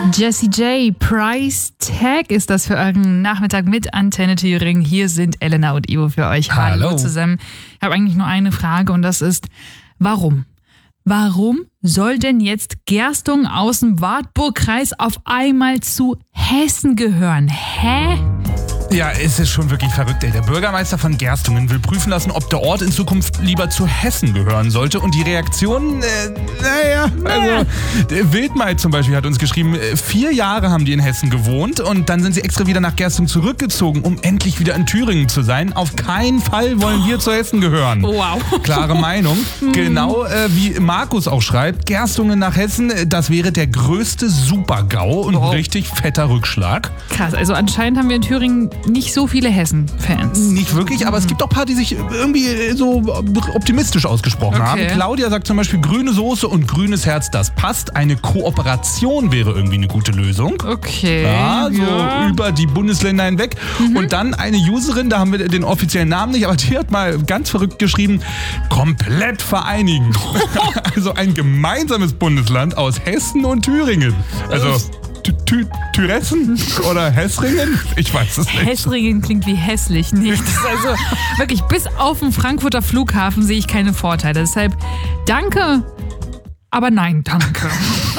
Jessie J, Price Tag ist das für euren Nachmittag mit Antenne Thüringen. Hier sind Elena und Ivo für euch. Hallo zusammen. Ich habe eigentlich nur eine Frage und das ist, warum? Warum soll denn jetzt Gerstungen aus dem Wartburgkreis auf einmal zu Hessen gehören? Hä? Ja, es ist schon wirklich verrückt, ey. Der Bürgermeister von Gerstungen will prüfen lassen, ob der Ort in Zukunft lieber zu Hessen gehören sollte. Und die Reaktion, Wildmaid zum Beispiel hat uns geschrieben, 4 Jahre haben die in Hessen gewohnt und dann sind sie extra wieder nach Gerstungen zurückgezogen, um endlich wieder in Thüringen zu sein. Auf keinen Fall wollen wir zu Hessen gehören. Wow. Klare Meinung. Genau wie Markus auch schreibt, Gerstungen nach Hessen, das wäre der größte Super-GAU und ein richtig fetter Rückschlag. Krass, also anscheinend haben wir in Thüringen nicht so viele Hessen-Fans. Nicht wirklich, aber es gibt auch ein paar, die sich irgendwie so optimistisch ausgesprochen haben. Claudia sagt zum Beispiel, grüne Soße und grünes Herz, das passt. Eine Kooperation wäre irgendwie eine gute Lösung. Okay. Ja, so über die Bundesländer hinweg. Und dann eine Userin, da haben wir den offiziellen Namen nicht, aber die hat mal ganz verrückt geschrieben, komplett vereinigen. Also ein gemeinsames Bundesland aus Hessen und Thüringen. Also Thüressen oder Hessringen? Ich weiß es nicht. Hessringen klingt wie hässlich, nicht? Also wirklich, bis auf den Frankfurter Flughafen sehe ich keine Vorteile. Deshalb danke, aber nein, danke.